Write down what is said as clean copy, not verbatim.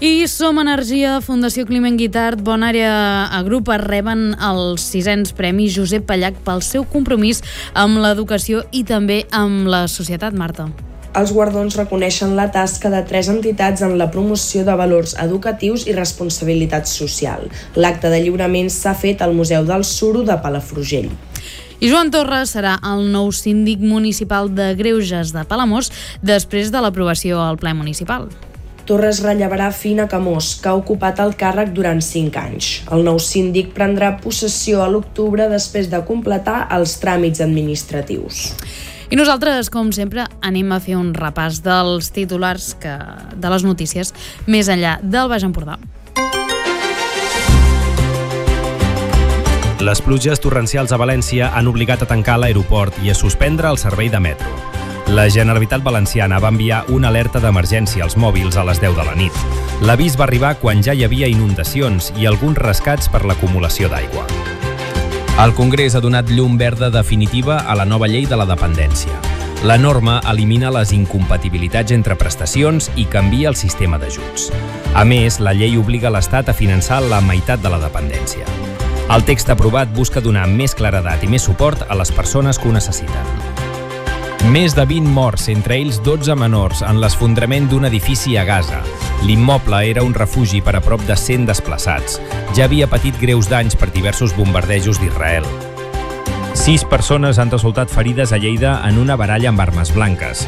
I Som Energia, Fundació Climent Guitart, Bonària Agrupa reben els 600 premis Josep Pallach pel seu compromís amb l'educació i també amb la societat, Marta. Els guardons reconeixen la tasca de 3 entitats en la promoció de valors educatius i responsabilitat social. L'acte de lliurament s'ha fet al Museu del Suro de Palafrugell. I Joan Torres serà el nou síndic municipal de Greuges de Palamós després de l'aprovació al ple municipal. Torres rellevarà Fina Camós, que ha ocupat el càrrec durant 5 anys. El nou síndic prendrà possessió a l'octubre després de completar els tràmits administratius. I nosaltres, com sempre, anem a fer un repàs dels titulars de les notícies més enllà del Baix Empordà. Les pluges torrencials a València han obligat a tancar l'aeroport i a suspendre el servei de metro. La Generalitat Valenciana va enviar una alerta d'emergència als mòbils a les 10 de la nit. L'avís va arribar quan ja hi havia inundacions i alguns rescats per l'acumulació d'aigua. El Congrés ha donat llum verda definitiva a la nova llei de la dependència. La norma elimina les incompatibilitats entre prestacions i canvia el sistema d'ajuts. A més, la llei obliga l'Estat a finançar la meitat de la dependència. El text aprovat busca donar més claredat i més suport a les persones que ho necessiten. Més de 20 morts, entre ells 12 menors, en l'esfondrament d'un edifici a Gaza. L'immoble era un refugi per a prop de 100 desplaçats. Ja havia patit greus danys per diversos bombardejos d'Israel. 6 persones han resultat ferides a Lleida en una baralla amb armes blanques.